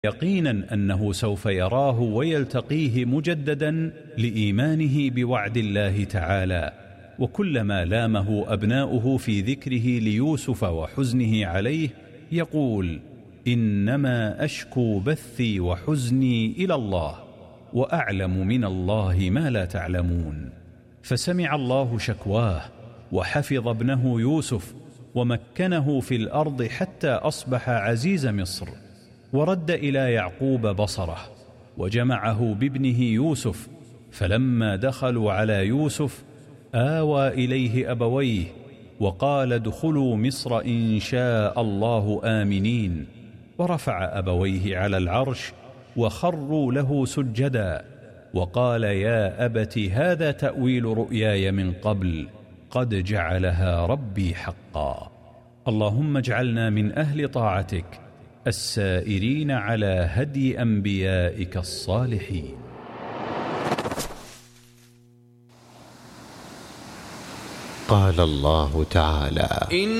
يقينا أنه سوف يراه ويلتقيه مجددا لإيمانه بوعد الله تعالى. وكلما لامه أبناؤه في ذكره ليوسف وحزنه عليه يقول: إنما أشكو بثي وحزني إلى الله وأعلم من الله ما لا تعلمون. فسمع الله شكواه وحفظ ابنه يوسف ومكنه في الأرض حتى أصبح عزيز مصر، ورد إلى يعقوب بصره وجمعه بابنه يوسف. فلما دخلوا على يوسف آوى إليه أبويه وقال: ادخلوا مصر إن شاء الله آمنين. ورفع أبويه على العرش وخروا له سجدا، وقال: يا أبت هذا تأويل رؤياي من قبل قد جعلها ربي حقا. اللهم اجعلنا من أهل طاعتك السائرين على هدي أنبيائك الصالحين. قال الله تعالى: